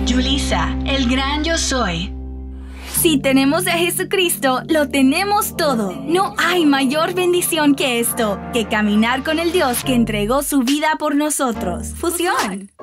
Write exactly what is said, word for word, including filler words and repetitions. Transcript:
Yulisa, el gran yo soy. Si tenemos a Jesucristo, lo tenemos todo. No hay mayor bendición que esto, que caminar con el Dios que entregó su vida por nosotros. Fusión.